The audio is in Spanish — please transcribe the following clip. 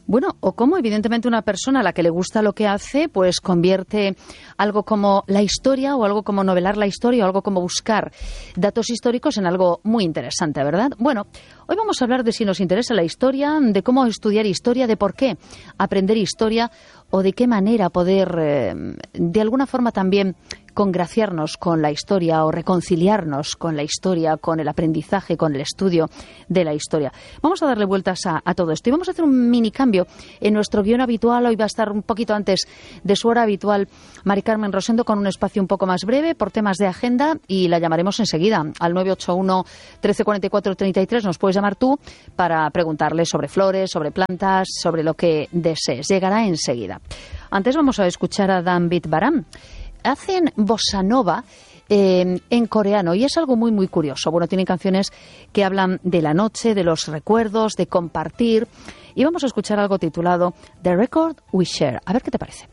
Bueno, o cómo evidentemente una persona a la que le gusta lo que hace, pues convierte algo como la historia o algo como novelar la historia o algo como buscar datos históricos en algo muy interesante, ¿verdad? Bueno, hoy vamos a hablar de si nos interesa la historia, de cómo estudiar historia, de por qué aprender historia o de qué manera poder, de alguna forma también, congraciarnos con la historia o reconciliarnos con la historia, con el aprendizaje, con el estudio de la historia. Vamos a darle vueltas a todo esto y vamos a hacer un mini cambio en nuestro guión habitual. Hoy va a estar un poquito antes de su hora habitual Mari Carmen Rosendo con un espacio un poco más breve por temas de agenda y la llamaremos enseguida al 981 1344 33. Nos puedes llamar tú para preguntarle sobre flores, sobre plantas, sobre lo que desees. Llegará enseguida. Antes vamos a escuchar a Danbit Baram. Hacen bossa nova en coreano y es algo muy, muy curioso. Bueno, tienen canciones que hablan de la noche, de los recuerdos, de compartir. Y vamos a escuchar algo titulado The Record We Share. A ver qué te parece.